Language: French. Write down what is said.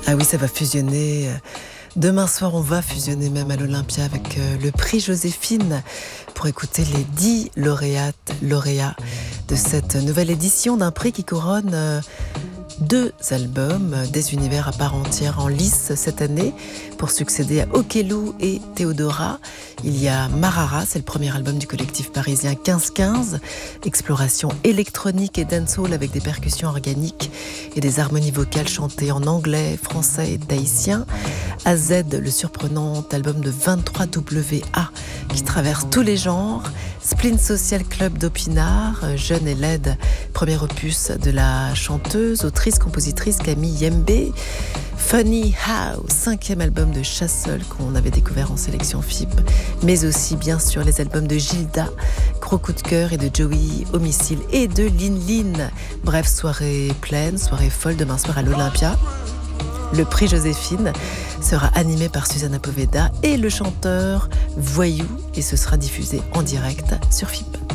Ah oui, ça va fusionner. Demain soir, on va fusionner même à l'Olympia avec le prix Joséphine pour écouter les 10 lauréats de cette nouvelle édition d'un prix qui couronne 2 albums, des univers à part entière en lice cette année. Pour succéder à Okello et Théodora, il y a Marara, c'est le premier album du collectif parisien 1515, exploration électronique et dancehall avec des percussions organiques et des harmonies vocales chantées en anglais, français et tahitien. AZ, le surprenant album de 23WA qui traverse tous les genres. Splint Social Club d'Opinard, jeune et laide, premier opus de la chanteuse, autrice, compositrice Camille Yembe. Funny How, 5e album de Chassol qu'on avait découvert en sélection FIP, mais aussi bien sûr les albums de Gilda, gros coup de cœur, et de Joey Homicile et de Lin Lin. Bref, soirée pleine, soirée folle demain soir à l'Olympia. Le prix Joséphine sera animé par Susanna Poveda et le chanteur Voyou, et ce sera diffusé en direct sur FIP.